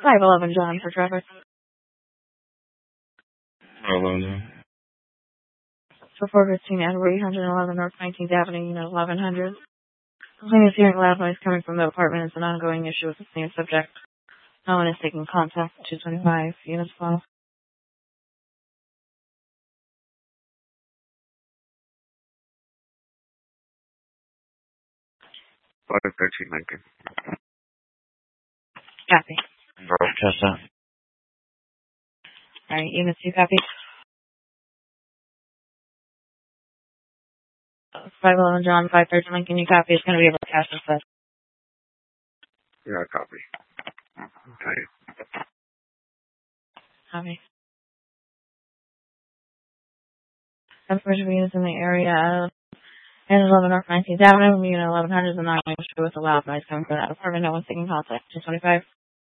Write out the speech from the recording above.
511 John for traffic. Hello there. So 415 Edward 811 North 19th Avenue, Unit 1100. Complaint is hearing loud noise coming from the apartment. It's an ongoing issue with the same subject. No one is taking contact. 225 Units 12. 513 Lincoln. Copy. Rochester. Alright, Unit 2 copy. 511 John, 513 Lincoln, you copy. It's going to be able to cash this up. Yeah, copy. Okay. Copy. Information for units in the area. 11 North 19th Avenue, Unit 1100 is a non-issue with a loud noise coming from that apartment. No one's taking contact. 225.